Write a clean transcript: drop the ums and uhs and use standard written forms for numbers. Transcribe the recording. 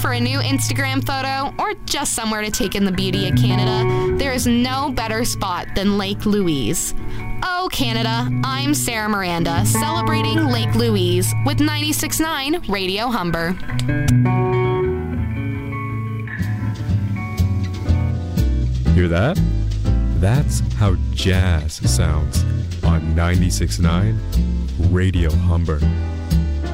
For a new Instagram photo or just somewhere to take in the beauty of Canada, there is no better spot than Lake Louise. Oh, Canada, I'm Sarah Miranda, celebrating Lake Louise with 96.9 Radio Humber. Hear that? That's how jazz sounds on 96.9 Radio Humber.